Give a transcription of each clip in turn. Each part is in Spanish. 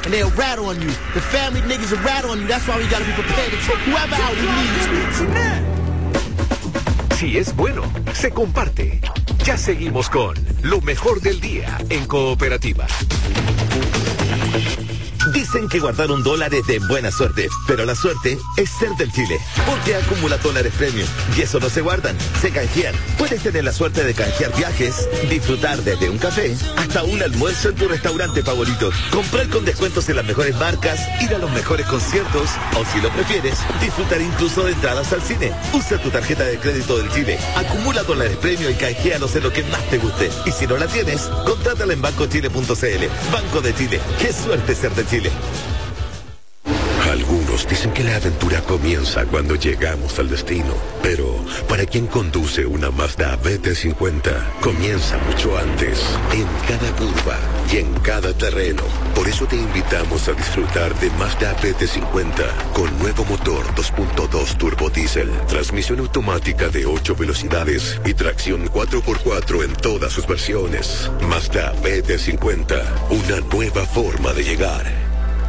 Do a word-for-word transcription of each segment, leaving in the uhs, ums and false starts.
and they'll rat on you. The family niggas will rat on you. That's why we gotta be prepared to take whoever out we need. Si es bueno, se comparte. Ya seguimos con lo mejor del día en Cooperativa. Dicen que guardaron dólares de buena suerte, pero la suerte es ser del Chile, porque acumula dólares premium, y eso no se guardan, se canjean. Puedes tener la suerte de canjear viajes, disfrutar desde un café hasta un almuerzo en tu restaurante favorito, comprar con descuentos en las mejores marcas, ir a los mejores conciertos, o si lo prefieres, disfrutar incluso de entradas al cine. Usa tu tarjeta de crédito del Chile, acumula dólares premium y canjealos en lo que más te guste. Y si no la tienes, contrátala en banco chile punto c l. Banco de Chile, qué suerte ser de Chile. Algunos dicen que la aventura comienza cuando llegamos al destino, pero para quien conduce una Mazda B T cincuenta, comienza mucho antes, en cada curva y en cada terreno. Por eso te invitamos a disfrutar de Mazda B T cincuenta con nuevo motor dos punto dos turbo diésel, transmisión automática de ocho velocidades y tracción cuatro por cuatro en todas sus versiones. Mazda B T cincuenta, una nueva forma de llegar.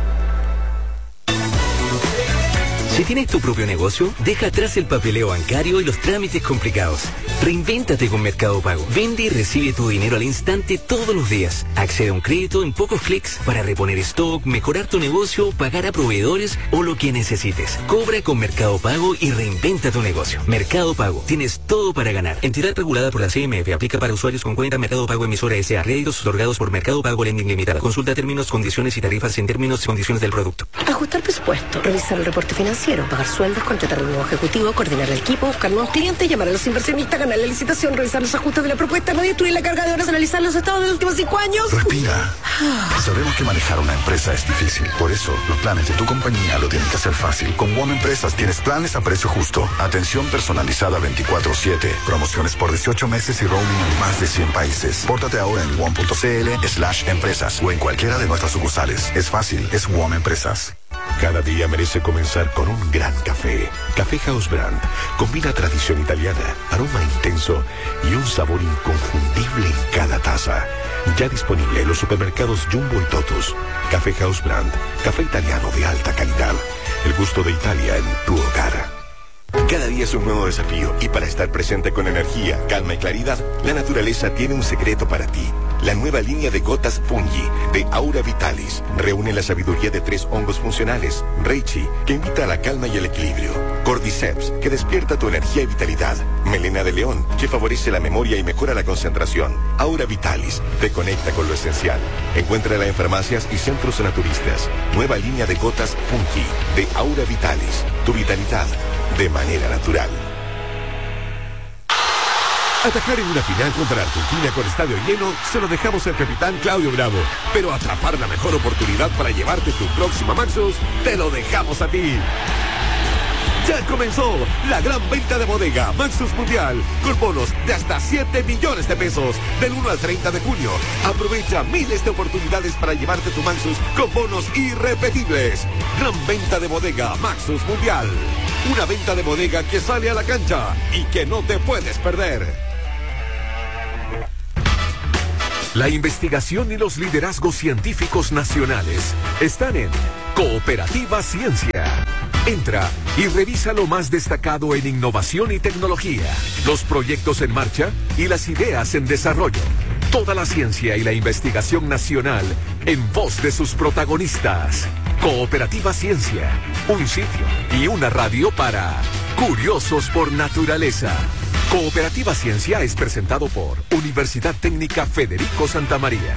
Si tienes tu propio negocio, deja atrás el papeleo bancario y los trámites complicados. Reinvéntate con Mercado Pago. Vende y recibe tu dinero al instante todos los días. Accede a un crédito en pocos clics para reponer stock, mejorar tu negocio, pagar a proveedores o lo que necesites. Cobra con Mercado Pago y reinventa tu negocio. Mercado Pago. Tienes todo para ganar. Entidad regulada por la C M F. Aplica para usuarios con cuenta Mercado Pago emisora S A. Créditos otorgados por Mercado Pago Lending Limitada. Consulta términos, condiciones y tarifas en términos y condiciones del producto. Ajustar presupuesto, revisar el reporte financiero, pagar sueldos, contratar un nuevo ejecutivo, coordinar el equipo, buscar nuevos clientes, llamar a los inversionistas, ganar la licitación, revisar los ajustes de la propuesta, no destruir la carga de horas, analizar los estados de los últimos cinco años. Respira. Sabemos que manejar una empresa es difícil. Por eso, los planes de tu compañía lo tienen que hacer fácil. Con W O M Empresas tienes planes a precio justo. Atención personalizada veinticuatro siete. Promociones por dieciocho meses y roaming en más de cien países. Pórtate ahora en wom punto c l slash empresas o en cualquiera de nuestras sucursales. Es fácil, es W O M Empresas. Cada día merece comenzar con un gran café. Café House Brand combina tradición italiana, aroma intenso y un sabor inconfundible en cada taza. Ya disponible en los supermercados Jumbo y Totus. Café House Brand, café italiano de alta calidad. El gusto de Italia en tu hogar. Cada día es un nuevo desafío y para estar presente con energía, calma y claridad, la naturaleza tiene un secreto para ti. La nueva línea de gotas Fungi de Aura Vitalis reúne la sabiduría de tres hongos funcionales. Reishi, que invita a la calma y el equilibrio. Cordyceps, que despierta tu energía y vitalidad. Melena de león, que favorece la memoria y mejora la concentración. Aura Vitalis, te conecta con lo esencial. Encuéntrala en farmacias y centros naturistas. Nueva línea de gotas Fungi de Aura Vitalis. Tu vitalidad de manera natural. Atajar en una final contra Argentina con estadio lleno se lo dejamos al capitán Claudio Bravo. Pero atrapar la mejor oportunidad para llevarte tu próxima Maxus, te lo dejamos a ti. Ya comenzó la gran venta de bodega Maxus Mundial con bonos de hasta siete millones de pesos del uno al treinta de junio. Aprovecha miles de oportunidades para llevarte tu Maxus con bonos irrepetibles. Gran venta de bodega Maxus Mundial. Una venta de bodega que sale a la cancha y que no te puedes perder. La investigación y los liderazgos científicos nacionales están en Cooperativa Ciencia. Entra y revisa lo más destacado en innovación y tecnología, los proyectos en marcha y las ideas en desarrollo. Toda la ciencia y la investigación nacional en voz de sus protagonistas. Cooperativa Ciencia, un sitio y una radio para curiosos por naturaleza. Cooperativa Ciencia es presentado por Universidad Técnica Federico Santa María.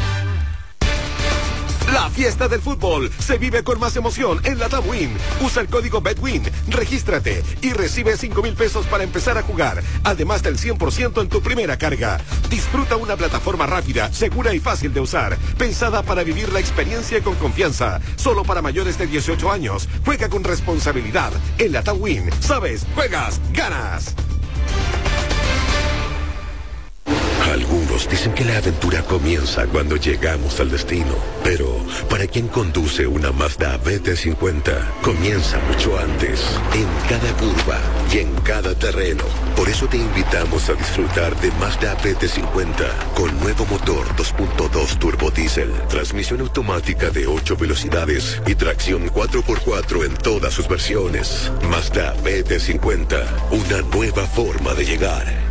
La fiesta del fútbol se vive con más emoción en la TAMWIN. Usa el código BETWIN, regístrate y recibe cinco mil pesos para empezar a jugar, además del cien por ciento en tu primera carga. Disfruta una plataforma rápida, segura y fácil de usar, pensada para vivir la experiencia con confianza. Solo para mayores de dieciocho años. Juega con responsabilidad. En la TAMWIN, sabes, juegas, ganas. Algunos dicen que la aventura comienza cuando llegamos al destino, pero para quien conduce una Mazda B T cincuenta, comienza mucho antes, en cada curva y en cada terreno. Por eso te invitamos a disfrutar de Mazda B T cincuenta, con nuevo motor dos punto dos turbo diésel, transmisión automática de ocho velocidades y tracción cuatro por cuatro en todas sus versiones. Mazda B T cincuenta, una nueva forma de llegar.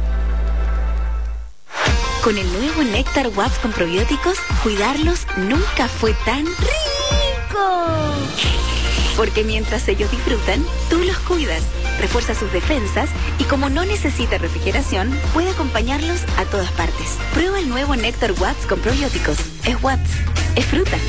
Con el nuevo Néctar Watts con probióticos, cuidarlos nunca fue tan rico. Porque mientras ellos disfrutan, tú los cuidas, refuerza sus defensas y como no necesita refrigeración, puede acompañarlos a todas partes. Prueba el nuevo Néctar Watts con probióticos. Es Watts, es fruta.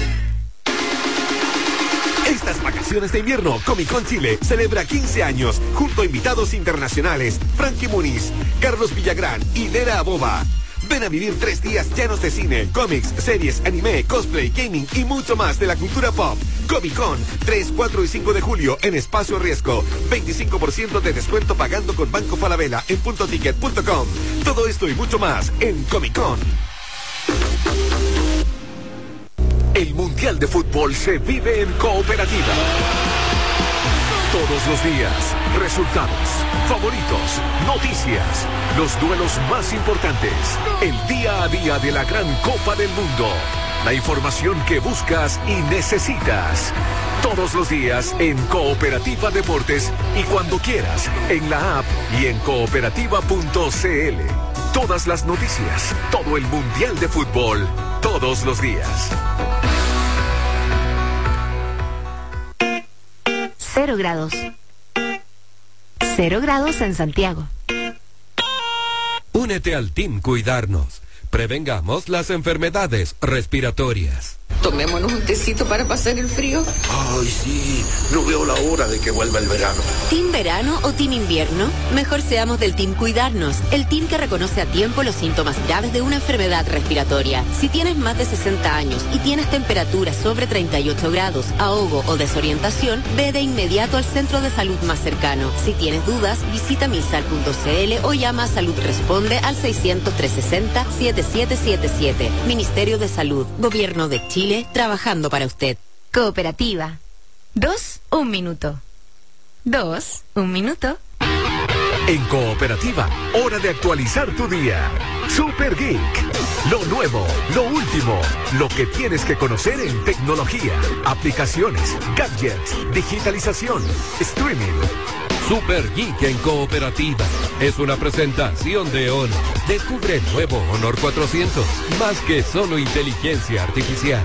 Estas vacaciones de invierno, Comic Con Chile celebra quince años junto a invitados internacionales Frankie Muniz, Carlos Villagrán y Nera Aboba. Ven a vivir tres días llenos de cine, cómics, series, anime, cosplay, gaming y mucho más de la cultura pop. Comic Con, tres, cuatro y cinco de julio en Espacio Riesgo. veinticinco por ciento de descuento pagando con Banco Falabella en punto ticket punto com. Todo esto y mucho más en Comic Con. El Mundial de Fútbol se vive en Cooperativa. Todos los días, resultados, favoritos, noticias, los duelos más importantes, el día a día de la gran Copa del Mundo, la información que buscas y necesitas. Todos los días en Cooperativa Deportes y cuando quieras en la app y en cooperativa punto c l. Todas las noticias, todo el Mundial de Fútbol, todos los días. Cero grados. Cero grados en Santiago. Únete al Team Cuidarnos. Prevengamos las enfermedades respiratorias. Tomémonos un tecito para pasar el frío. Ay, sí, no veo la hora de que vuelva el verano. ¿Team verano o team invierno? Mejor seamos del Team Cuidarnos, el team que reconoce a tiempo los síntomas graves de una enfermedad respiratoria. Si tienes más de sesenta años y tienes temperatura sobre treinta y ocho grados, ahogo o desorientación, ve de inmediato al centro de salud más cercano. Si tienes dudas, visita milsal punto c l o llama a Salud Responde al seiscientos, trescientos sesenta, setenta y siete setenta y siete. Ministerio de Salud, Gobierno de Chile. Trabajando para usted. Cooperativa. Dos, un minuto. Dos, un minuto. En Cooperativa, hora de actualizar tu día. Super Geek. Lo nuevo, lo último, lo que tienes que conocer en tecnología, aplicaciones, gadgets, digitalización, streaming. Super Geek en Cooperativa. Es una presentación de Honor. Descubre el nuevo Honor cuatrocientos. Más que solo inteligencia artificial.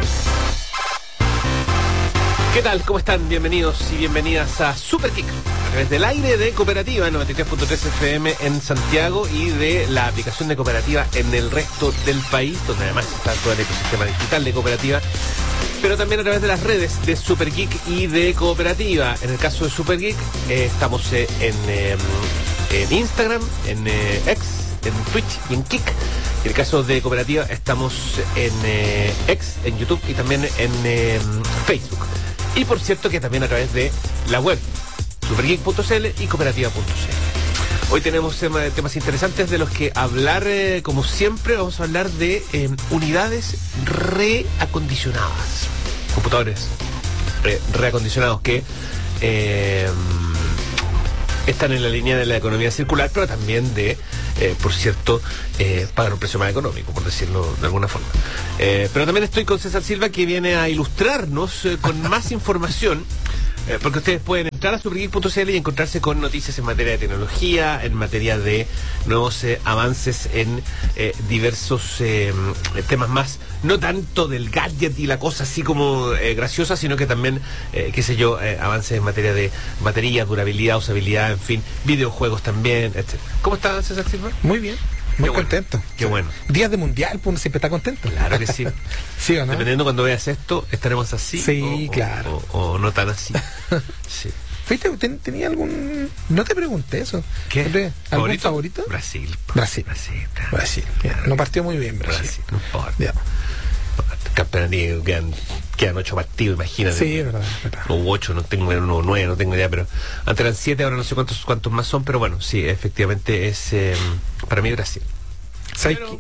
¿Qué tal? ¿Cómo están? Bienvenidos y bienvenidas a Super Geek. A través del aire de Cooperativa noventa y tres punto tres F M en Santiago y de la aplicación de Cooperativa en el resto del país, donde además está todo el ecosistema digital de Cooperativa, pero también a través de las redes de Super Geek y de Cooperativa. En el caso de Super Geek, eh, estamos eh, en, eh, en Instagram, en eh, X, en Twitch y en Kik. En el caso de Cooperativa, estamos en eh, X, en YouTube y también en eh, Facebook. Y por cierto que también a través de la web supergeek punto c l y cooperativa punto c l. Hoy tenemos tema, temas interesantes de los que hablar, eh, como siempre. Vamos a hablar de eh, unidades reacondicionadas, computadores eh, reacondicionados que eh, están en la línea de la economía circular, pero también de, eh, por cierto, eh, pagar un precio más económico, por decirlo de alguna forma. Eh, pero también estoy con César Silva, que viene a ilustrarnos eh, con más información, eh, porque ustedes pueden entrar a supergeek punto c l y encontrarse con noticias en materia de tecnología, en materia de nuevos eh, avances en eh, diversos eh, temas más, no tanto del gadget y la cosa así como eh, graciosa, sino que también, eh, qué sé yo, eh, avances en materia de batería, durabilidad, usabilidad, en fin, videojuegos también, etcétera. ¿Cómo está César Silva? Muy bien. Muy Qué contento. Bueno. Qué bueno. Días de mundial, pues uno siempre está contento. Claro que sí. ¿Sí o no? Dependiendo cuando veas esto, estaremos así. Sí, o, claro. O, o, o no tan así. Sí. ¿Fuiste, ten, ¿Tenía algún...? No te pregunté eso. ¿Qué? ¿Algún ¿Favorito? favorito? Brasil. Brasil. Brasil. Brasil. Ya, no partió muy bien Brasil. Brasil. No importa. Ya. Campeonato, quedan, quedan ocho partidos, imagínate. Sí, verdad, verdad. O ocho, no tengo, no, nueve, no tengo idea, pero antes eran siete, ahora no sé cuántos cuántos más son, pero bueno, sí, efectivamente es eh, para mí Brasil. ¿Sabes pero, qué?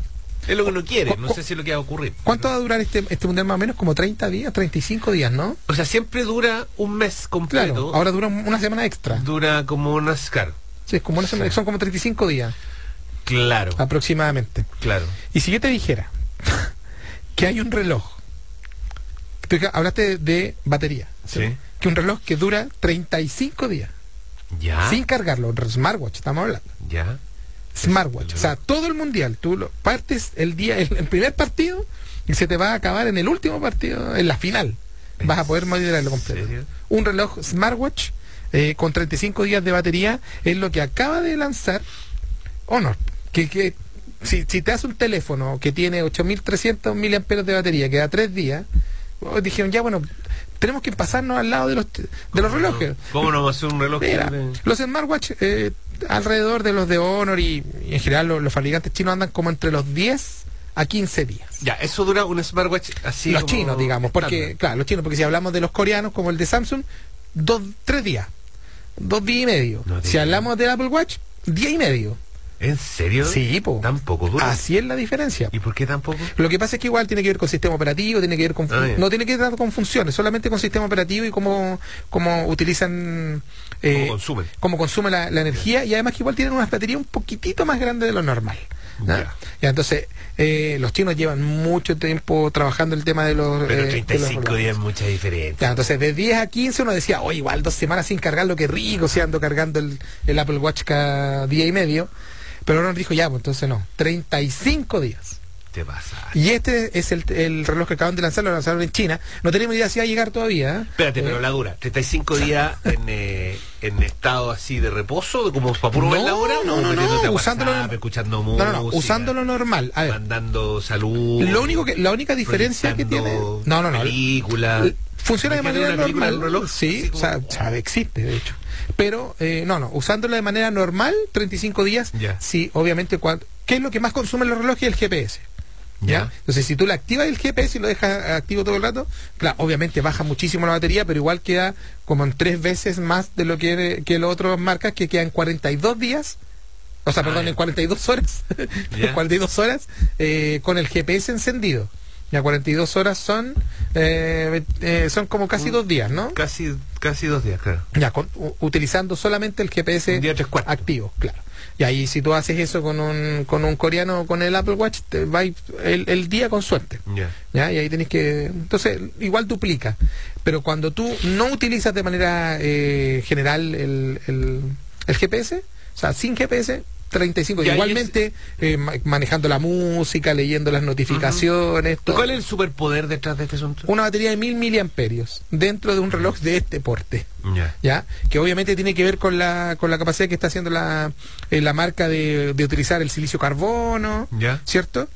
Es lo que uno quiere, no sé si es lo que va a ocurrir. ¿Cuánto va a durar este, este mundial más o menos? Como treinta días, treinta y cinco días, ¿no? O sea, siempre dura un mes completo. Claro, ahora dura una semana extra. Dura como unas, claro. Sí, es como una semana, Sí. son como treinta y cinco días. Claro. Aproximadamente. Claro. Y si yo te dijera que hay un reloj, tú hablaste de, de batería, ¿sí? Sí. Que un reloj que dura treinta y cinco días. Ya. Sin cargarlo, un smartwatch, estamos hablando. Ya. Smartwatch, o sea, todo el mundial, tú lo partes el día, el, el primer partido, y se te va a acabar en el último partido, en la final. Vas a poder moderarlo completo. ¿Serio? Un reloj smartwatch eh, con treinta y cinco días de batería es lo que acaba de lanzar Honor. Que, que si, si te hace un teléfono que tiene ocho mil trescientos miliamperios de batería, que da tres días, oh, dijeron ya, bueno, tenemos que pasarnos al lado de los de los relojes. No? ¿Cómo no va a ser un reloj? Mira, que... los smartwatch eh, alrededor de los de Honor y, y en general los, los fabricantes chinos andan como entre los diez a quince días. Ya, eso dura un smartwatch así. Los como chinos, digamos, porque, estándar. claro, los chinos, porque si hablamos de los coreanos, como el de Samsung, dos, tres días, dos días y medio. No si digas. hablamos del Apple Watch, día y medio. ¿En serio? Sí, po. Tampoco dura. Así es la diferencia. ¿Y por qué tampoco? Lo que pasa es que igual tiene que ver con sistema operativo, tiene que ver con... Ah, ya. no tiene que ver con funciones, solamente con sistema operativo y cómo, cómo utilizan... eh, ¿Cómo consumen? cómo consume la, la energía, y además que igual tienen una batería un poquitito más grande de lo normal. ¿no? Ya. Ya, entonces, eh, los chinos llevan mucho tiempo trabajando el tema de los... Pero eh, treinta y de los cinco relojes. días es mucha diferencia. Ya, entonces de diez a quince uno decía, oye, igual dos semanas sin cargarlo, qué rico, si ando cargando el, el Apple Watch cada día y medio. Pero uno dijo, ya, pues entonces no, treinta y cinco días. Te pasa. Y este es el, el reloj que acaban de lanzar, lo lanzaron en China. No tenemos idea si va a llegar todavía. ¿eh? Espérate, Eh, pero la dura. ¿treinta y cinco días en, eh, en estado así de reposo? ¿Como para puro ver la hora? no, no, metiéndote a no, usándolo, WhatsApp, escuchando no, música. no, no, usándolo normal. A ver, mandando salud. lo único que, la única diferencia que tiene... No, no, no. Película. Funciona de Imagínate manera una película normal. en reloj, Sí, así o sea, como- sabe, existe, de hecho. Pero, eh, no, no, usándolo de manera normal, treinta y cinco días, Ya. sí, obviamente, cuando, ¿qué es lo que más consumen los relojes? El G P S. ¿Ya? Ya. Entonces, si tú le activas el G P S y lo dejas activo todo el rato, claro, obviamente baja muchísimo la batería, pero igual queda como en tres veces más de lo que, que las otras marcas, que quedan cuarenta y dos días, o sea, Ah, perdón, ya. en cuarenta y dos horas, Ya. cuarenta y dos horas, eh, con el G P S encendido. Ya cuarenta y dos horas son eh, eh, son como casi dos días, ¿no? Casi, casi dos días, claro. Ya, con- u- utilizando solamente el G P S Un día tres cuartos. activo, claro. Y ahí si tú haces eso con un, con un coreano o con el Apple Watch, te va a ir el, el día con suerte. Ya. ¿Ya? Y ahí tenés que... Entonces, igual duplica. Pero cuando tú no utilizas de manera eh, general el, el, el G P S, o sea, sin G P S, treinta y cinco. Ya, y Igualmente, eh, ma- manejando la música, leyendo las notificaciones, todo. ¿Cuál es el superpoder detrás de este asunto? Una batería de mil miliamperios dentro de un reloj de este porte. Ya. ¿Ya? Que obviamente tiene que ver con la, con la capacidad que está haciendo la, eh, la marca de, de utilizar el silicio carbono, Ya. ¿cierto?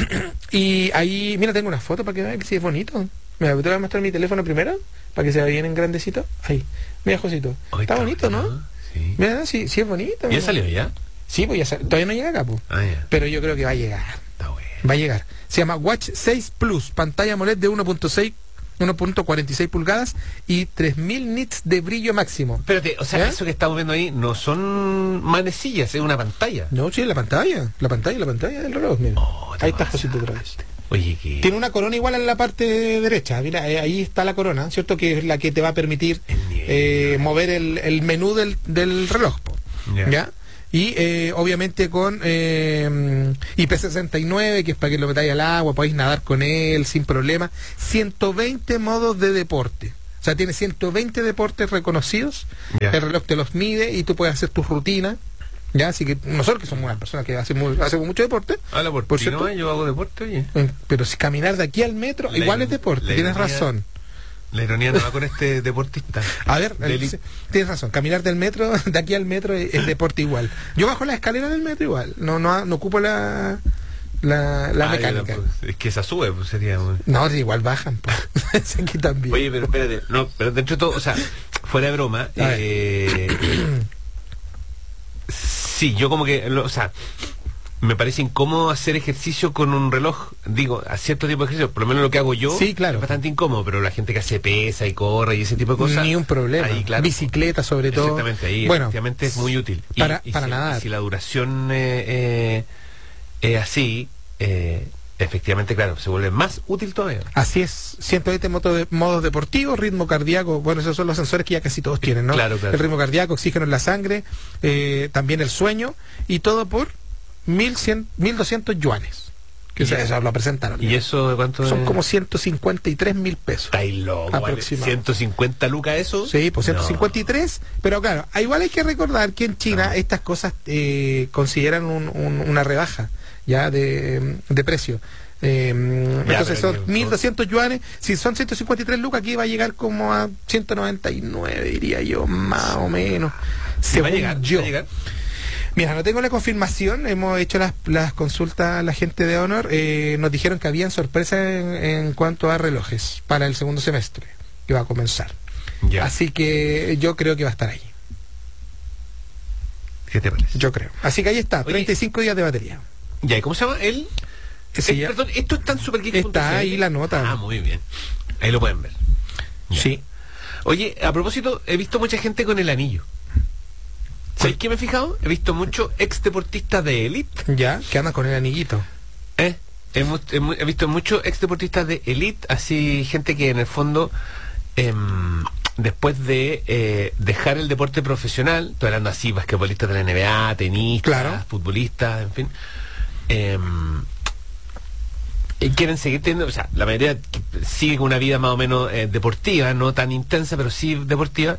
Y ahí, mira, tengo una foto para que vean que sí es bonito. Mira, te voy a mostrar mi teléfono primero, para que se vea bien en grandecito. Ahí, mira, Josito. Ay, Está bonito, ¿no? Sí. Mira, sí, sí es bonito. ¿Ya mira. salió ya? Sí, pues ya sal- todavía no llega acá, pues. Ah, ya. Pero yo creo que va a llegar. Está bueno. Va a llegar. Se llama Watch seis Plus, pantalla AMOLED de uno punto seis, uno punto cuarenta y seis pulgadas y tres mil nits de brillo máximo. Espérate, o sea, ¿Ya? eso que estamos viendo ahí no son manecillas, es una pantalla. No, sí, la pantalla, la pantalla, la pantalla del reloj, mira. Oh, te ahí está pasaste. Josito otra vez. Oye, que... Tiene una corona igual en la parte derecha, mira, eh, ahí está la corona, ¿cierto? Que es la que te va a permitir eh, mover el, el menú del, del reloj, po. Ya. ¿Ya? Y eh, obviamente con eh, I P sesenta y nueve, que es para que lo metáis al agua, podéis nadar con él sin problema. ciento veinte modos de deporte. O sea, tiene ciento veinte deportes reconocidos. Ya. El reloj te los mide y tú puedes hacer tus rutinas. ¿Ya? Así que nosotros que somos unas personas que hacemos, hacemos mucho deporte. Habla por, por ti, cierto. ¿no? Yo hago deporte, oye. eh, Pero si caminar de aquí al metro, La igual iron- es deporte, la tienes ironía- razón. La ironía no va con este deportista. A ver, Del- eh, sí, tienes razón, caminar del metro, de aquí al metro es, es deporte igual. Yo bajo la escalera del metro igual, no no, no ocupo la la, la Ah, mecánica. ya, pues, es que esa sube, pues sería... muy- No, igual bajan, pues. Aquí también. Oye, pero espérate, no, pero dentro de todo, o sea, fuera de broma, A ver. eh, sí, yo como que, lo- o sea, me parece incómodo hacer ejercicio con un reloj, digo, a cierto tipo de ejercicio, por lo menos lo que hago yo, Sí, claro. es bastante incómodo, pero la gente que hace pesa y corre y ese tipo de cosas, Ni un problema. ahí, claro, Bicicleta sobre todo. exactamente, ahí Bueno, efectivamente es muy útil. Y- para- y para si, nadar. y si la duración eh, eh, es así, eh, efectivamente, claro, se vuelve más útil todavía. Así es, ciento veinte motos de, modos deportivos, ritmo cardíaco, bueno, esos son los sensores que ya casi todos tienen, ¿no? Claro, claro. El ritmo cardíaco, oxígeno en la sangre, eh, también el sueño, y todo por mil cien, mil doscientos yuanes. Que eso, eso lo presentaron. ¿Y eso de cuánto? Son es? como ciento cincuenta y tres mil pesos. Está ahí loco, vale. ¿ciento cincuenta lucas eso? Sí, pues ciento cincuenta y tres, no. Pero claro, igual hay que recordar que en China no. estas cosas eh, consideran un, un, una rebaja ya de, de precio. Eh, ya, entonces son mil doscientos yuanes. Si son ciento cincuenta y tres lucas, aquí va a llegar como a ciento noventa y nueve, diría yo, más o menos. ¿Sí va a llegar? Yo. ¿Va a llegar? Mira, no tengo la confirmación, hemos hecho las, las consultas a la gente de Honor, eh, nos dijeron que habían sorpresas en, en cuanto a relojes para el segundo semestre, que va a comenzar. Ya. Así que yo creo que va a estar ahí. ¿Qué te parece? Yo creo. Así que ahí está, Oye, treinta y cinco días de batería. Ya, ¿y cómo se llama? Él. Sí, eh, perdón, esto está en Supergeek. Está ahí la nota. Ah, muy bien. Ahí lo pueden ver. Ya. Sí. Oye, a propósito, he visto mucha gente con el anillo. ¿Sabéis qué me he fijado? He visto muchos ex deportistas de élite. Ya, que andan con el anillito. ¿Eh? He, he, he visto muchos ex deportistas de élite, así gente que en el fondo, eh, después de eh, dejar el deporte profesional, estoy hablando así, basquetbolistas de la N B A, tenistas, claro. futbolistas, en fin, eh, y quieren seguir teniendo, o sea, la mayoría sigue con una vida más o menos eh, deportiva, no tan intensa, pero sí deportiva.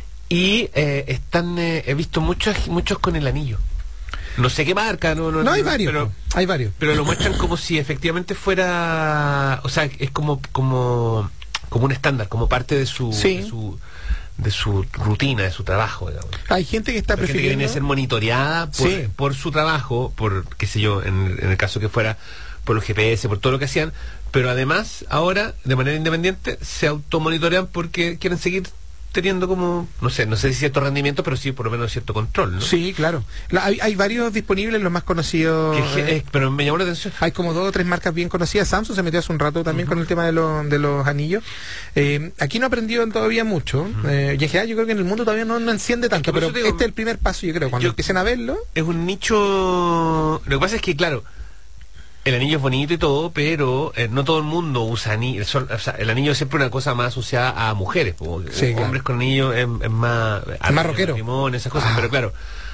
Y eh, están, eh, he visto muchos muchos con el anillo. No sé qué marca, no, no, no hay no, varios, pero, hay varios. Pero lo muestran como si efectivamente fuera, o sea, es como como como un estándar, como parte de su sí. de su de su rutina, de su trabajo, digamos. Hay gente que está Hay prefiriendo gente que viene a ser monitoreada por, sí. por su trabajo, por qué sé yo, en, en el caso que fuera por los G P S, por todo lo que hacían, pero además ahora de manera independiente se automonitorean porque quieren seguir teniendo como, no sé, no sé si cierto rendimiento, pero sí por lo menos cierto control, ¿no? Sí, claro. La, hay, hay varios disponibles, los más conocidos. Que, eh, pero me llamó la atención. Hay como dos o tres marcas bien conocidas. Samsung se metió hace un rato también uh-huh. con el tema de, lo, de los anillos. Eh, aquí no aprendido todavía mucho. Uh-huh. Eh, y en general yo creo que en el mundo todavía no, no enciende tanto, pero digo, este es el primer paso, yo creo. Cuando yo, empiecen a verlo. Es un nicho. Lo que pasa es que, claro, el anillo es bonito y todo, pero eh, no todo el mundo usa anillo. O sea, el anillo es siempre una cosa más asociada a mujeres. Porque sí, hombres claro. con anillo es, es más... Es más rockero. Esas cosas, ah. pero claro.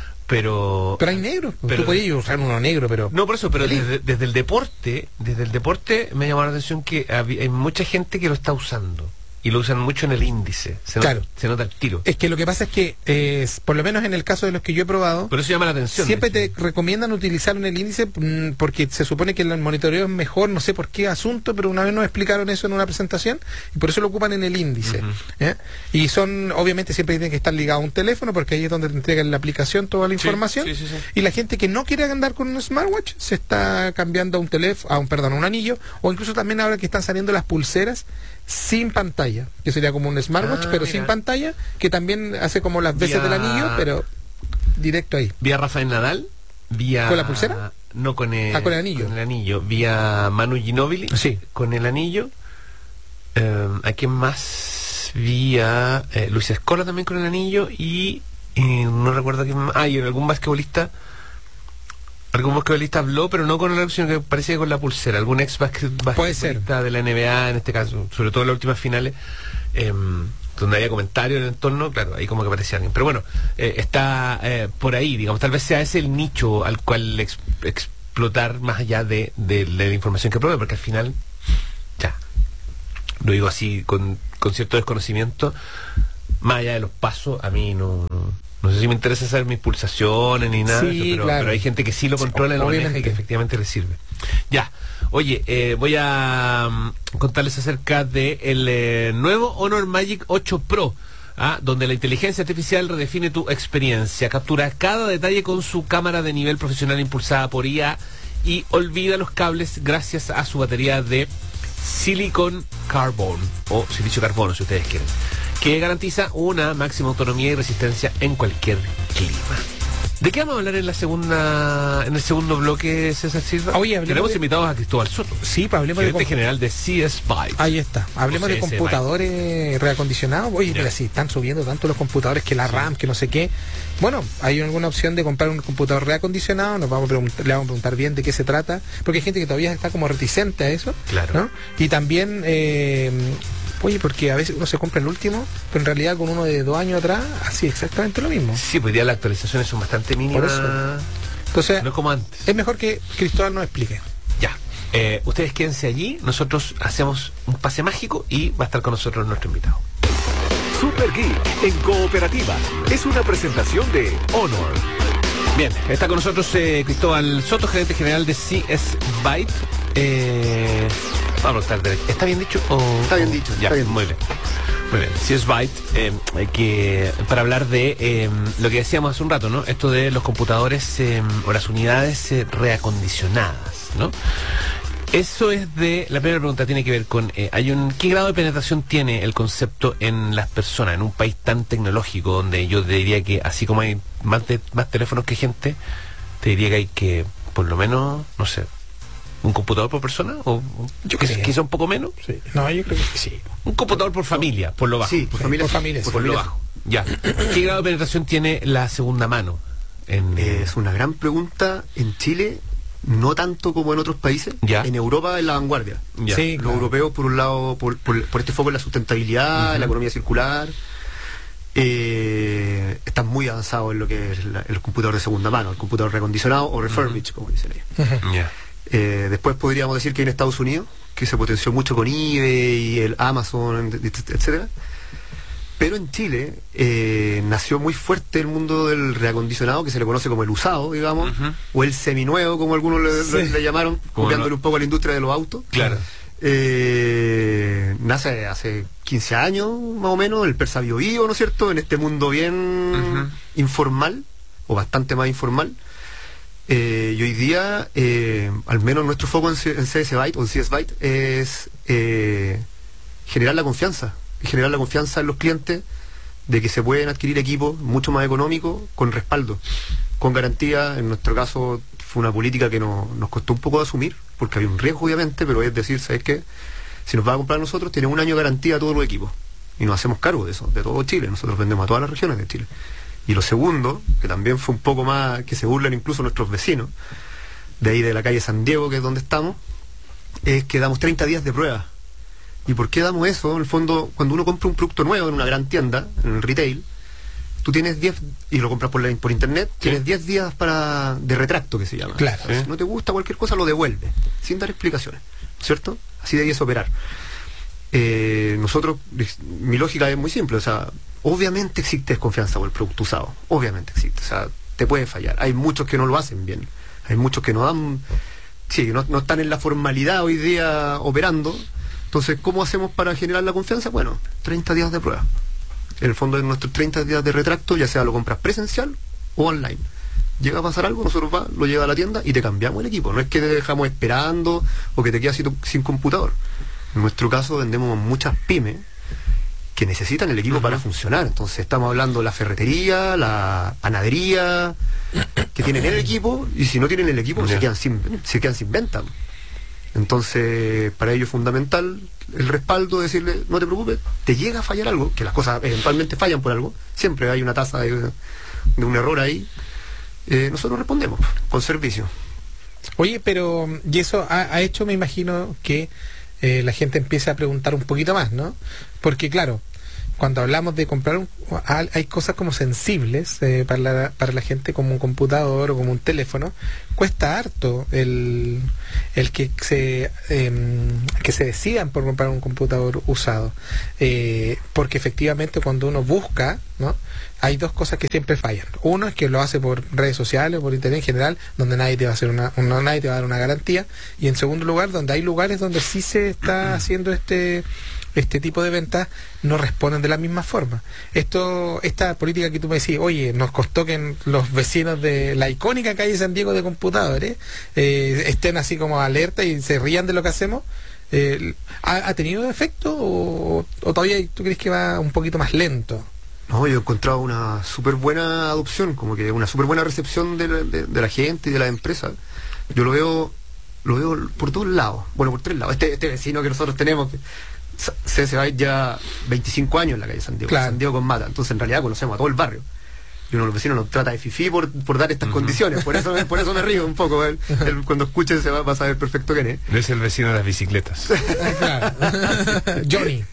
Pero pero hay negros. Tú podías usar uno negro, pero... No, por eso, pero desde, desde el deporte, desde el deporte me ha llamado la atención que hay mucha gente que lo está usando. Y lo usan mucho en el índice. Se nota, claro. se nota el tiro. Es que lo que pasa es que, eh, por lo menos en el caso de los que yo he probado, por eso llama la atención. Siempre te recomiendan utilizar en el índice mmm, porque se supone que el monitoreo es mejor, no sé por qué asunto, pero una vez nos explicaron eso en una presentación y por eso lo ocupan en el índice. Uh-huh. ¿eh? Y son, obviamente, siempre tienen que estar ligados a un teléfono porque ahí es donde te entregan la aplicación toda la información. Sí, sí, sí, sí. Y la gente que no quiere andar con un smartwatch se está cambiando a un teléfono, a un perdón, a un anillo, o incluso también ahora que están saliendo las pulseras sin pantalla, que sería como un smartwatch, ah, pero mira. sin pantalla, que también hace como las veces vía... del anillo, pero directo ahí. Vía Rafael Nadal, vía... ¿Con la pulsera? No, con el, ah, con el anillo. Con el anillo. Vía Manu Ginóbili, sí. con el anillo. Eh, ¿A quién más? Vía eh, Luis Escola también con el anillo y eh, no recuerdo quién más. Ah, y algún basquetbolista. Algún basquetbolista habló, pero no con la sino que parece que con la pulsera. Algún ex basquetbolista de la N B A, en este caso, sobre todo en las últimas finales, eh, donde había comentarios en el entorno, claro, ahí como que aparecía alguien. Pero bueno, eh, está eh, por ahí, digamos, tal vez sea ese el nicho al cual ex, explotar más allá de, de, de la información que provee, porque al final, ya, lo digo así con, con cierto desconocimiento, más allá de los pasos, a mí no... no No sé si me interesa saber mis pulsaciones ni nada, sí, de eso, pero, claro. pero hay gente que sí lo controla, sí, lo maneja y que efectivamente le sirve. Ya, oye, eh, voy a um, contarles acerca de el eh, nuevo Honor Magic ocho Pro, ¿ah? donde la inteligencia artificial redefine tu experiencia, captura cada detalle con su cámara de nivel profesional impulsada por I A y olvida los cables gracias a su batería de silicon carbon o silicio carbono, si ustedes quieren, que garantiza una máxima autonomía y resistencia en cualquier clima. ¿De qué vamos a hablar en la segunda, en el segundo bloque, César Silva? Oye, tenemos de... invitados a Cristóbal Soto. Sí, pues hablemos gerente de general de C S Byte. Ahí está. Hablemos de computadores Byte. reacondicionados. Oye, ya. Mira, si están subiendo tanto los computadores que la sí. RAM, que no sé qué. Bueno, hay alguna opción de comprar un computador reacondicionado. Nos vamos a preguntar, le vamos a preguntar bien de qué se trata, porque hay gente que todavía está como reticente a eso. Claro. ¿no? Y también eh, oye, porque a veces uno se compra el último, pero en realidad con uno de dos años atrás, así exactamente lo mismo. Sí, pues ya las actualizaciones son bastante mínimas. Entonces, no es como antes. Es mejor que Cristóbal nos explique. Ya. Eh, ustedes quédense allí, nosotros hacemos un pase mágico y va a estar con nosotros nuestro invitado. Super Geek en Cooperativa es una presentación de Honor. Bien, está con nosotros eh, Cristóbal Soto, gerente general de C S Byte. Eh, vamos a preguntar, ¿está bien dicho? O, está bien dicho. Ya, está bien. Muy bien. Muy bien. C S Byte, eh, que para hablar de eh, lo que decíamos hace un rato, ¿no? Esto de los computadores eh, o las unidades eh, reacondicionadas, ¿no? Eso es de, la primera pregunta tiene que ver con, eh, hay un, ¿qué grado de penetración tiene el concepto en las personas, en un país tan tecnológico, donde yo te diría que así como hay más, de, más teléfonos que gente, te diría que hay que, por lo menos, no sé, un computador por persona, o yo que creo. quizá un poco menos? Sí. No, yo creo que sí. Un computador por familia, por lo bajo. Sí, por sí, familia. Por familia, por, por familia. lo bajo. Ya. ¿Qué grado de penetración tiene la segunda mano? En, eh, es una gran pregunta. En Chile, no tanto como en otros países. Ya. En Europa es la vanguardia. Ya. Sí, Los claro. europeos, por un lado, por, por, por este foco en la sustentabilidad, Uh-huh. en la economía circular, eh, están muy avanzados en lo que es la, el computador de segunda mano, el computador reacondicionado o refurbished, uh-huh. como dicen ellos. Uh-huh. Yeah. Eh, después podríamos decir que en Estados Unidos, que se potenció mucho con eBay y el Amazon, etcétera. Pero en Chile eh, nació muy fuerte el mundo del reacondicionado, que se le conoce como el usado, digamos, Uh-huh. o el seminuevo, como algunos le, Sí. le, le llamaron, copiándole no? un poco a la industria de los autos. Claro. Eh, nace hace quince años, más o menos, el Persa Bio Bio, ¿no es cierto?, en este mundo bien Uh-huh. informal, o bastante más informal. Eh, y hoy día, eh, al menos nuestro foco en, C- en C S Byte o en C S Byte es eh, generar la confianza, generar la confianza en los clientes de que se pueden adquirir equipos mucho más económicos con respaldo, con garantía. En nuestro caso fue una política que no, nos costó un poco de asumir, porque había un riesgo obviamente, pero es decir, ¿sabes qué? Si nos va a comprar a nosotros, tiene un año de garantía a todos los equipos, y nos hacemos cargo de eso, de todo Chile. Nosotros vendemos a todas las regiones de Chile. Y lo segundo, que también fue un poco más, que se burlan incluso nuestros vecinos, de ahí de la calle San Diego, que es donde estamos, es que damos treinta días de prueba. ¿Y por qué damos eso? En el fondo, cuando uno compra un producto nuevo en una gran tienda, en el retail, tú tienes diez, y lo compras por, la, por internet, sí. tienes diez días para de retracto, que se llama. Claro. ¿Sí? Si no te gusta cualquier cosa, lo devuelve, sin dar explicaciones, ¿cierto? Así debiese operar. Eh, nosotros, mi lógica es muy simple, o sea, obviamente existe desconfianza por el producto usado, obviamente existe, o sea, te puede fallar. Hay muchos que no lo hacen bien, hay muchos que no dan, sí, no, no están en la formalidad hoy día operando. Entonces, ¿cómo hacemos para generar la confianza? Bueno, treinta días de prueba. En el fondo, en nuestros treinta días de retracto, ya sea lo compras presencial o online. Llega a pasar algo, nosotros va, lo lleva a la tienda y te cambiamos el equipo. No es que te dejamos esperando o que te quedas sin, sin computador. En nuestro caso vendemos muchas pymes que necesitan el equipo uh-huh. para funcionar. Entonces estamos hablando de la ferretería, la panadería, que tienen el equipo, y si no tienen el equipo yeah. se quedan sin, se quedan sin venta. Entonces, para ello es fundamental el respaldo, decirle, no te preocupes, te llega a fallar algo, que las cosas eventualmente fallan por algo, siempre hay una tasa de, de un error ahí, eh, nosotros respondemos con servicio. Oye, pero, y eso ha, ha hecho, me imagino, que eh, la gente empiece a preguntar un poquito más, ¿no? Porque, claro, cuando hablamos de comprar un, hay cosas como sensibles eh, para, la, para la gente, como un computador o como un teléfono. Cuesta harto el, el que se eh, que se decidan por comprar un computador usado, eh, porque efectivamente cuando uno busca, ¿no?, hay dos cosas que siempre fallan. Uno es que lo hace por redes sociales, por internet en general, donde nadie te va a hacer una, una nadie te va a dar una garantía, y en segundo lugar, donde hay lugares donde sí se está haciendo este este tipo de ventas, no responden de la misma forma. Esto, esta política que tú me decís, oye, nos costó que los vecinos de la icónica calle San Diego de computadores eh, estén así como alerta y se rían de lo que hacemos. Eh, ¿ha, ¿Ha tenido efecto o, o todavía tú crees que va un poquito más lento? No, yo he encontrado una súper buena adopción, como que una súper buena recepción de la, de, de la gente y de las empresas. Yo lo veo lo veo por todos lados, bueno, por tres lados. Este, este vecino que nosotros tenemos, que se, se va ya veinticinco años en la calle San Diego, claro. San Diego con Mata, entonces en realidad conocemos a todo el barrio. Y uno de los vecinos nos trata de fifí por, por dar estas uh-huh. condiciones, por eso por eso me río un poco. Él, él, cuando escuche se va, va a saber perfecto quién es. Es el vecino de las bicicletas. Johnny.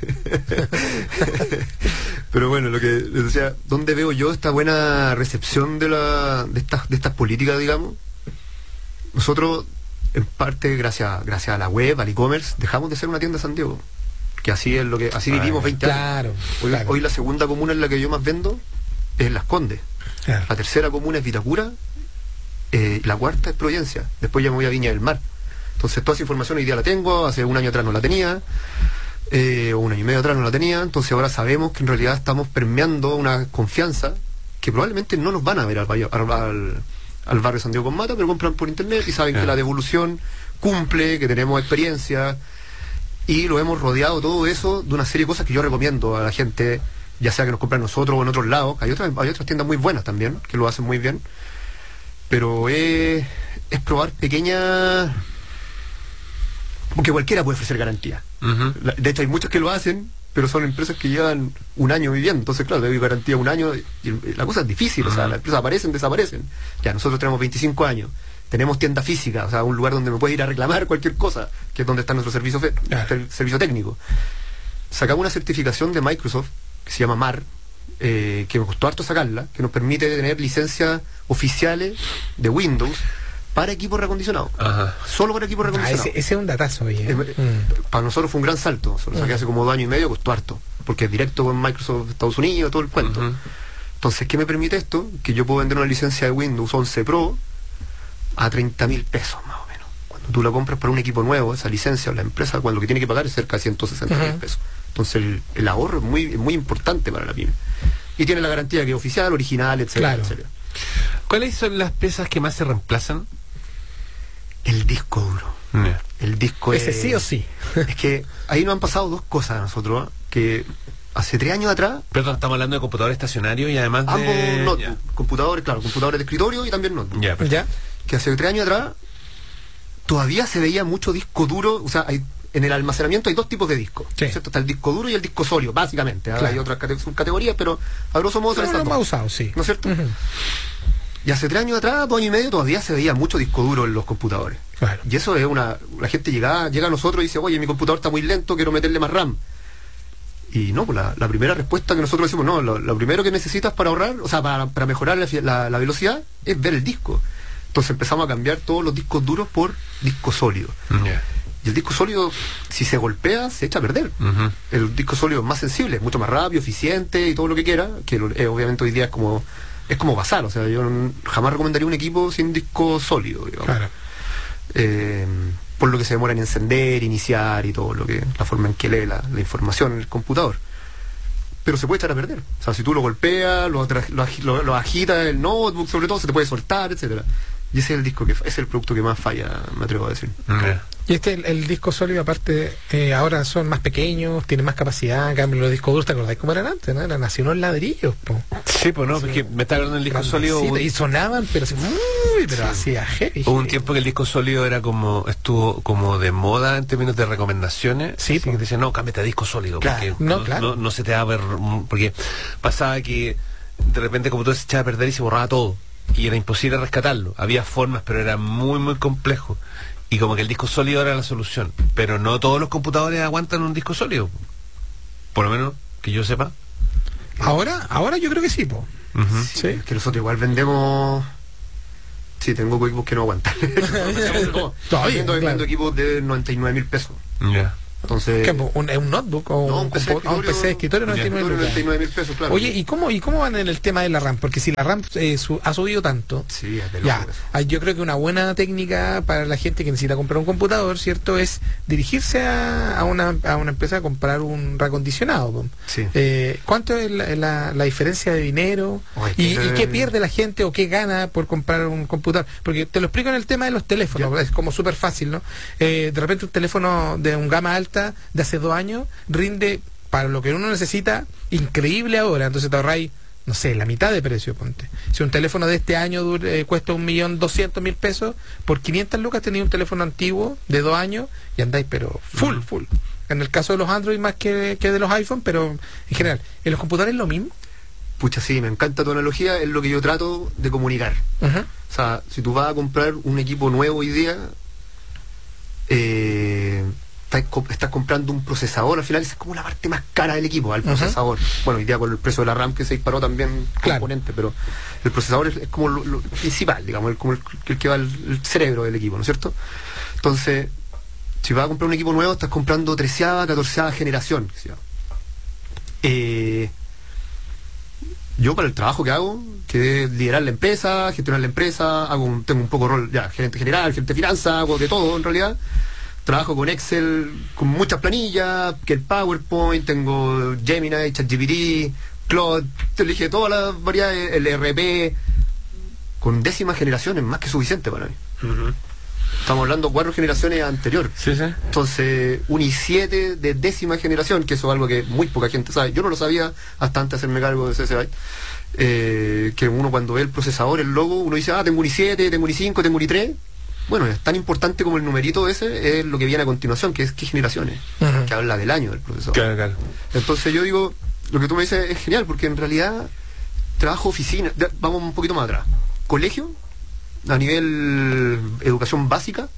Pero bueno, lo que les decía, ¿dónde veo yo esta buena recepción de la de estas de estas políticas, digamos? Nosotros, en parte, gracias gracias a la web, al e-commerce, dejamos de ser una tienda de San Diego. Que así es lo que así vivimos veinte claro, años. Hoy, claro. hoy la segunda comuna en la que yo más vendo es Las Condes. Claro. La tercera comuna es Vitacura, eh, la cuarta es Providencia. Después ya me voy a Viña del Mar. Entonces toda esa información hoy día la tengo, hace un año atrás no la tenía, eh, o un año y medio atrás no la tenía. Entonces ahora sabemos que en realidad estamos permeando una confianza que probablemente no nos van a ver al, al, al, al barrio San Diego con Mata, pero compran por internet y saben claro. que la devolución cumple, que tenemos experiencia, y lo hemos rodeado todo eso de una serie de cosas que yo recomiendo a la gente, ya sea que nos compren nosotros o en otros lados. Hay otras, hay otras tiendas muy buenas también, que lo hacen muy bien. Pero es, es probar pequeñas... Porque cualquiera puede ofrecer garantía. Uh-huh. De hecho, hay muchos que lo hacen, pero son empresas que llevan un año viviendo. Entonces, claro, le doy garantía un año. Y la cosa es difícil, uh-huh. o sea, las empresas aparecen, desaparecen. Ya, nosotros tenemos veinticinco años. Tenemos tienda física, o sea, un lugar donde me puede ir a reclamar cualquier cosa, que es donde está nuestro servicio, fe- claro. servicio técnico. Sacamos una certificación de Microsoft que se llama M A R, eh, que me costó harto sacarla, que nos permite tener licencias oficiales de Windows para equipos reacondicionados. Ajá. Solo para equipos reacondicionados. Ah, ese, ese es un datazo, oye. Eh, mm. Para nosotros fue un gran salto. Solo uh-huh. saqué hace como dos años y medio, costó harto, porque es directo con Microsoft de Estados Unidos, todo el cuento. Uh-huh. Entonces, ¿qué me permite esto? Que yo puedo vender una licencia de Windows once Pro a treinta mil pesos, más o menos. Cuando tú la compras para un equipo nuevo, esa licencia, la empresa, cuando lo que tiene que pagar es cerca de ciento sesenta mil uh-huh. pesos. Entonces el, el ahorro es muy, muy importante para la pyme. Y tiene la garantía que es oficial, original, etcétera, claro. etcétera. ¿Cuáles son las piezas que más se reemplazan? El disco duro. Yeah. El disco Ese es, sí o sí. Es que ahí nos han pasado dos cosas a nosotros, ¿eh? Que hace tres años atrás... Pero estamos hablando de computadores estacionarios y además de... Ambos notebook, yeah. computadores, claro, computadores de escritorio y también notebook. Yeah, ¿Ya? Que hace tres años atrás todavía se veía mucho disco duro, o sea, hay, en el almacenamiento hay dos tipos de discos, sí. ¿cierto? Está el disco duro y el disco sólido, básicamente. Claro. Hay otras cate- subcategorías, pero a grosso modo son estas dos. Usado, sí. ¿No es cierto? Uh-huh. Y hace tres años atrás, dos años y medio, todavía se veía mucho disco duro en los computadores. Claro. Y eso es una... La gente llega, llega a nosotros y dice, oye, mi computador está muy lento, quiero meterle más RAM. Y no, pues la, la primera respuesta que nosotros decimos, no, lo, lo primero que necesitas para ahorrar, o sea, para, para mejorar la, la, la velocidad, es ver el disco. Entonces empezamos a cambiar todos los discos duros por discos sólidos. Yeah. Y el disco sólido, si se golpea, se echa a perder. Uh-huh. El disco sólido es más sensible, mucho más rápido, eficiente y todo lo que quiera, que eh, obviamente hoy día es como es como basal. O sea, yo no, jamás recomendaría un equipo sin disco sólido, digamos. Claro. Eh, por lo que se demora en encender, iniciar y todo lo que, la forma en que lee la, la información en el computador. Pero se puede echar a perder. O sea, si tú lo golpeas, lo, lo, lo, lo agitas el notebook, sobre todo, se te puede soltar, etcétera. Y ese es el disco que es el producto que más falla, me atrevo a decir. Yeah. Y este, el, el disco sólido, aparte, eh, ahora son más pequeños, tienen más capacidad. En cambio, los discos duros, ¿te acordáis cómo eran antes? ¿No? Eran así unos ladrillos, po. Sí, pues no, sí. Porque me está hablando del disco sólido. Sí, y sonaban, pero así, uy, pero sí. hacía heavy. Hubo un tiempo que el disco sólido era como, estuvo como de moda en términos de recomendaciones. Sí, así que te decían, no, cámbiate a disco sólido, claro. porque no, no, claro. no, no se te va a ver, porque pasaba que de repente como todo se echaba a perder y se borraba todo. Y era imposible rescatarlo. Había formas, pero era muy, muy complejo. Y como que el disco sólido era la solución. Pero no todos los computadores aguantan un disco sólido. Por lo menos que yo sepa. Ahora, ahora yo creo que sí, po. Uh-huh. Sí, es que nosotros igual vendemos... Sí, tengo equipos que no aguantan. Todavía estoy vendiendo equipos de noventa y nueve mil pesos. Ya. Yeah. Entonces, ¿qué, un, ¿Un notebook o no, un, un, P C un, un P C de escritorio? noventa y nueve mil pesos, claro. Oye, ¿y cómo, ¿y cómo van en el tema de la RAM? Porque si la RAM eh, su, ha subido tanto, sí, es de ya, hay, yo creo que una buena técnica para la gente que necesita comprar un computador, ¿cierto? Es dirigirse a, a, una, a una empresa a comprar un reacondicionado. Sí. Eh, ¿Cuánto es la, la, la diferencia de dinero? Oye, y, que... ¿Y qué pierde la gente o qué gana por comprar un computador? Porque te lo explico en el tema de los teléfonos, ya. Es como súper fácil, ¿no? Eh, de repente un teléfono de un gama alta de hace dos años rinde para lo que uno necesita, increíble ahora. Entonces te ahorráis, no sé, la mitad de precio, ponte. Si un teléfono de este año dure, eh, cuesta un millón doscientos mil pesos, por quinientas lucas tenéis un teléfono antiguo de dos años y andáis, pero full, uh-huh. full. En el caso de los Android más que, que de los iPhone, pero en general, ¿en los computadores es lo mismo? Pucha, sí, me encanta tu analogía, es lo que yo trato de comunicar. Uh-huh. O sea, si tú vas a comprar un equipo nuevo hoy día, eh, estás, estás comprando un procesador, al final es como la parte más cara del equipo, al uh-huh. procesador. Bueno, hoy día con el precio de la RAM que se disparó también claro. componente, pero el procesador es, es como lo, lo principal, digamos, el, como el, el que va al el cerebro del equipo, ¿no es cierto? Entonces, si vas a comprar un equipo nuevo, estás comprando treceava, catorceava generación. Eh, yo para el trabajo que hago, que es liderar la empresa, gestionar la empresa, hago un, tengo un poco rol, ya, gerente general, gerente de finanzas, hago de todo en realidad. Trabajo con Excel, con muchas planillas, que el PowerPoint, tengo Gemini, ChatGPT, Claude, te elige todas las variedades, el E R P, con décima generación es más que suficiente para mí. Uh-huh. Estamos hablando cuatro generaciones anterior. Sí, sí. Entonces, un i siete de décima generación, que eso es algo que muy poca gente sabe. Yo no lo sabía hasta antes de hacerme cargo de C S Byte. Eh, que uno cuando ve el procesador, el logo, uno dice, ah, tengo un i siete, tengo un i cinco, tengo un i tres. Bueno, es tan importante como el numerito ese, es lo que viene a continuación, que es qué generaciones, uh-huh. que habla del año del procesador. Claro, claro. Entonces yo digo, lo que tú me dices es genial, porque en realidad, trabajo oficina, vamos un poquito más atrás. Colegio, a nivel educación básica,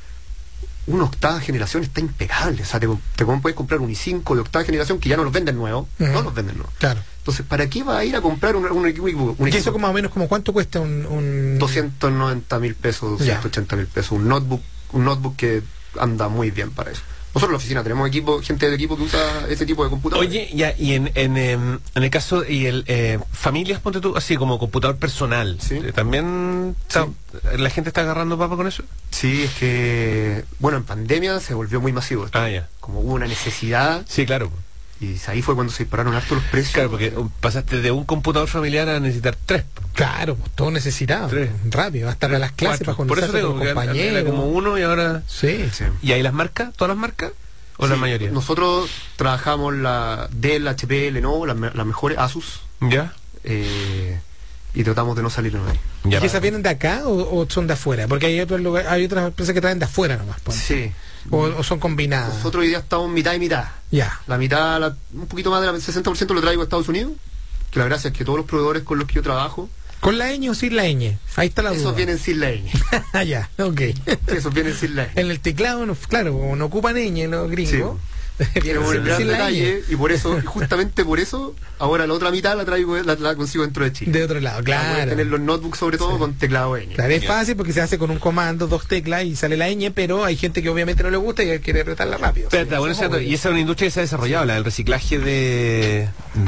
una octava generación está impecable. O sea, te, te puedes comprar un i cinco de octava generación que ya no los venden nuevos, uh-huh. no los venden nuevos. Claro. Entonces, ¿para qué va a ir a comprar un, un equipo? Un ¿Y eso como más o menos como cuánto cuesta un, un... doscientos noventa mil pesos, doscientos ochenta mil pesos, un notebook, un notebook que anda muy bien para eso. Nosotros en la oficina tenemos equipo, gente del equipo que usa ese tipo de computadores. Oye, ya, y en, en, en el caso, y el eh, familias, ponte tú, así como computador personal, ¿sí? ¿También está, sí. la gente está agarrando papa con eso? Sí, es que, bueno, en pandemia se volvió muy masivo esto. Ah, ya. Como hubo una necesidad. Sí, claro. Y ahí fue cuando se dispararon harto los precios. Claro, porque pasaste de un computador familiar a necesitar tres. Claro, pues todo necesitado. Tres. Rápido, hasta para las clases, Cuatro. para Por eso conocer tengo, a los compañeros. Era como uno y ahora... Sí. sí. ¿Y ahí las marcas? ¿Todas las marcas? ¿O sí, la mayoría? Nosotros trabajamos la Dell, H P, Lenovo, las, las mejores, Asus. ¿Ya? Eh, y tratamos de no salir de ahí. ¿Y esas vienen de acá o, o son de afuera? Porque hay otros lugares, hay otras empresas que traen de afuera nomás. Pues. Sí. O, o son combinadas. Nosotros hoy día estamos mitad y mitad. Ya. La mitad, la, un poquito más del sesenta por ciento lo traigo a Estados Unidos. Que la gracia es que todos los proveedores con los que yo trabajo. ¿Con la ñ o sin la ñ? Ahí está la duda. Esos vienen sin la ñ. Ya, ok. Sí, esos vienen sin la ñ. En el teclado, no, claro, como no ocupan ñ los gringos. Sí. Tiene un gran detalle y por eso, y justamente por eso, ahora la otra mitad la traigo, la, la consigo dentro de Chile. De otro lado, claro. Tener los notebooks sobre todo sí. con teclado ñ. Claro, es fácil porque se hace con un comando, dos teclas y sale la ñ, pero hay gente que obviamente no le gusta y quiere apretarla rápido. Pero, sí, bueno, eso, y esa es una industria que se ha desarrollado, la del reciclaje de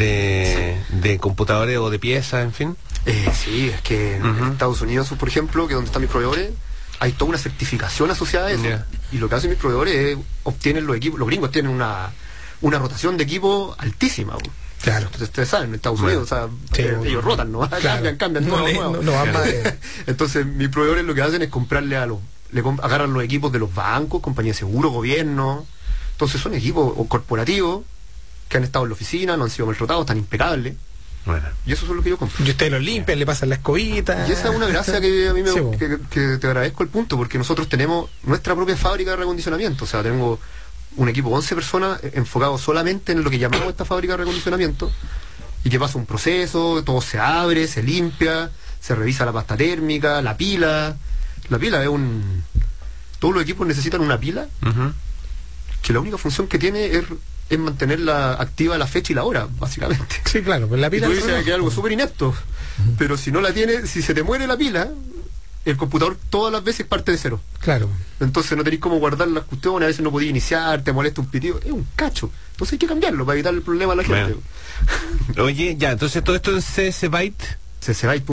de, sí. de computadores o de piezas, en fin. Eh, sí, es que uh-huh. en Estados Unidos, por ejemplo, que es donde están mis proveedores, hay toda una certificación asociada a eso. Yeah. Y lo que hacen mis proveedores es obtienen los equipos, los gringos tienen una, una rotación de equipo altísima. Bro. Claro. Entonces ustedes saben, en Estados bueno. Unidos, o sea, sí, eh, ellos rotan, ¿no? Claro. Cambian, cambian, no, nuevo, no, nuevo. no, no van más. Entonces mis proveedores lo que hacen es comprarle a los, le comp- agarran los equipos de los bancos, compañías de seguro, gobierno. Entonces son equipos corporativos que han estado en la oficina, no han sido maltratados, están impecables. Bueno. Y eso es lo que yo compro. Y ustedes lo limpian, le pasan la escobita. Y esa es una gracia que a mí me sí, que, que te agradezco el punto, porque nosotros tenemos nuestra propia fábrica de recondicionamiento. O sea, tengo un equipo de once personas enfocado solamente en lo que llamamos esta fábrica de recondicionamiento, y que pasa un proceso, todo se abre, se limpia, se revisa la pasta térmica, la pila. La pila es un... Todos los equipos necesitan una pila, uh-huh. que la única función que tiene es... es mantenerla activa la fecha y la hora, básicamente. Sí, claro, pues la pila... Y tú dices que es algo súper inepto, uh-huh. pero si no la tienes, si se te muere la pila, el computador todas las veces parte de cero. Claro. Entonces no tenés cómo guardar las cuestiones, a veces no podías iniciar, te molesta un pitido, es un cacho. Entonces hay que cambiarlo para evitar el problema a la gente. Bueno. Oye, ya, entonces todo esto en C S Byte. C S Byte.